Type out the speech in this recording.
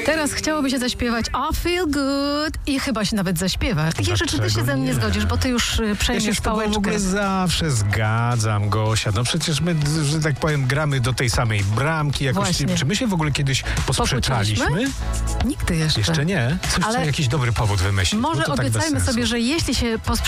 Teraz chciałoby się zaśpiewać I feel good i chyba się nawet zaśpiewa. Jerzy, czy ty się ze mną nie zgodzisz, bo ty już Ja przejmiesz się z tobą w pałeczkę. ogóle zawsze zgadzam, Gosia. No przecież my, że tak powiem, gramy do tej samej bramki. Jakoś, Właśnie. czy my się w ogóle kiedyś posprzeczaliśmy? Nigdy jeszcze. Jeszcze nie. Coś, Ale trzeba jakiś dobry powód wymyślić. Może bo to tak bez obiecajmy sensu. sobie, że jeśli się